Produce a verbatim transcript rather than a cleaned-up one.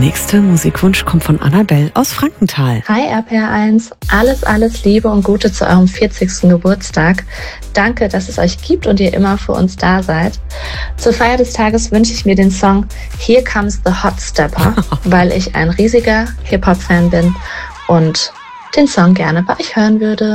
nächste Musikwunsch kommt von Annabelle aus Frankenthal. Hi R P R eins, alles, alles Liebe und Gute zu eurem vierzigsten Geburtstag. Danke, dass es euch gibt und ihr immer für uns da seid. Zur Feier des Tages wünsche ich mir den Song Here Comes the Hot Stepper, weil ich ein riesiger Hip-Hop-Fan bin und den Song gerne bei euch hören würde.